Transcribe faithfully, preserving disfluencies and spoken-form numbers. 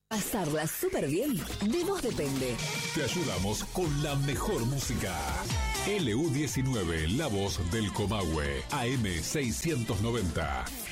Pasarla súper bien, de vos depende. Te ayudamos con la mejor música. L U diecinueve, la voz del Comahue, A M seiscientos noventa.